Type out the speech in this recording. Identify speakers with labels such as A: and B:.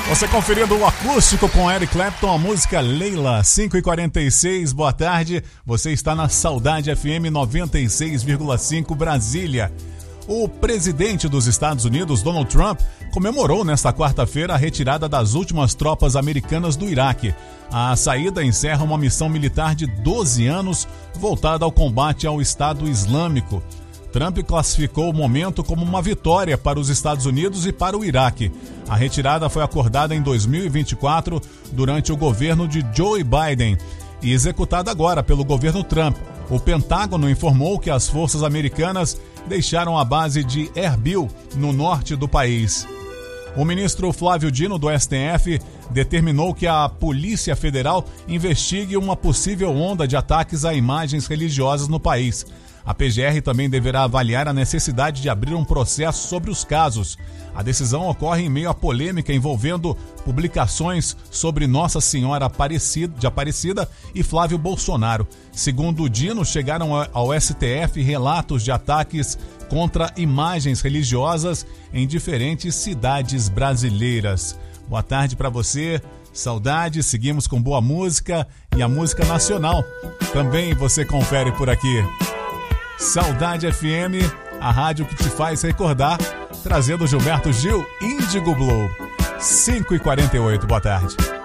A: Você conferindo o acústico com Eric Clapton, a música Leila, 5h46, boa tarde. Você está na Saudade FM 96,5 Brasília. O presidente dos Estados Unidos, Donald Trump, comemorou nesta quarta-feira a retirada das últimas tropas americanas do Iraque. A saída encerra uma missão militar de 12 anos voltada ao combate ao Estado Islâmico. Trump classificou o momento como uma vitória para os Estados Unidos e para o Iraque. A retirada foi acordada em 2024 durante o governo de Joe Biden e executada agora pelo governo Trump. O Pentágono informou que as forças americanas deixaram a base de Erbil, no norte do país. O ministro Flávio Dino, do STF, determinou que a Polícia Federal investigue uma possível onda de ataques a imagens religiosas no país. A PGR também deverá avaliar a necessidade de abrir um processo sobre os casos. A decisão ocorre em meio à polêmica envolvendo publicações sobre Nossa Senhora de Aparecida e Flávio Bolsonaro. Segundo o Dino, chegaram ao STF relatos de ataques contra imagens religiosas em diferentes cidades brasileiras. Boa tarde para você, saudade, seguimos com boa música e a música nacional. Também você confere por aqui. Saudade FM, a rádio que te faz recordar, trazendo Gilberto Gil, Índigo Blue. 5h48, boa tarde.